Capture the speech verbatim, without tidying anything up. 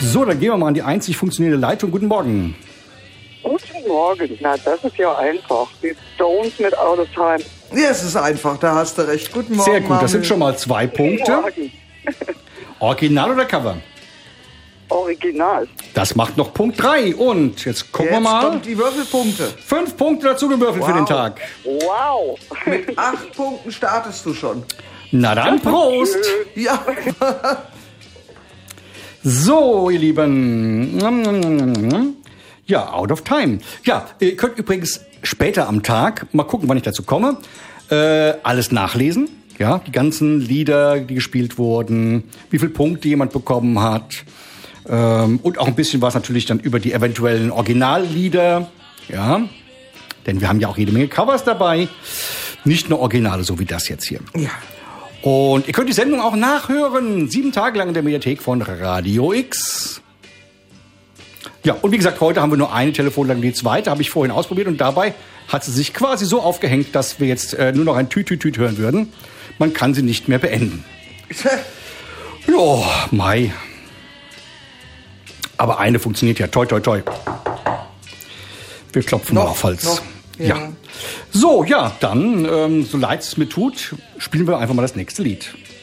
So, dann gehen wir mal an die einzig funktionierende Leitung. Guten Morgen. Guten Morgen. Na, das ist ja einfach. Die Stones mit Out of Time. Ja, es ist einfach, da hast du recht. Guten Morgen, Sehr gut, Mami. das sind schon mal zwei Punkte. Morgen. Original oder Cover? Original. Das macht noch Punkt drei. Und jetzt gucken Jetzt wir mal. kommt die Würfelpunkte. Fünf Punkte dazu gewürfelt für Wow. den Tag. Wow. Mit acht Punkten startest du schon. Na dann, Prost. Schön. Ja. So, ihr Lieben. Ja, Out of Time. Ja, ihr könnt übrigens später am Tag, mal gucken, wann ich dazu komme, äh, alles nachlesen. Ja, die ganzen Lieder, die gespielt wurden, wie viele Punkte jemand bekommen hat. Ähm, und auch ein bisschen was natürlich dann über die eventuellen Originallieder. Ja, denn wir haben ja auch jede Menge Covers dabei. Nicht nur Originale, so wie das jetzt hier. Ja. Und ihr könnt die Sendung auch nachhören. Sieben Tage lang in der Mediathek von Radio X. Ja, und wie gesagt, heute haben wir nur eine Telefonleitung. Die zweite habe ich vorhin ausprobiert und dabei hat sie sich quasi so aufgehängt, dass wir jetzt äh, nur noch ein Tüt-Tüt-Tüt hören würden. Man kann sie nicht mehr beenden. Jo, Mai. Aber eine funktioniert ja. Toi, toi, toi. Wir klopfen Noch, mal auf Holz. noch, ja. ja. So, ja, dann, ähm, so leid es mir tut, spielen wir einfach mal das nächste Lied.